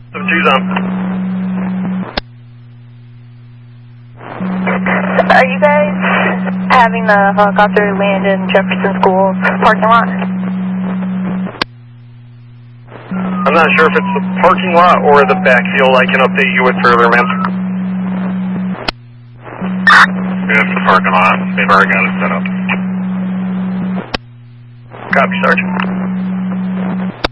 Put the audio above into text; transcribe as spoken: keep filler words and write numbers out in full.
seven two's on. Are you guys having the helicopter land in Jefferson School's parking lot? I'm not sure if it's the parking lot or the backfield. I can update you with further, man. It's the parking lot. They've already got it set up. Copy, Sergeant.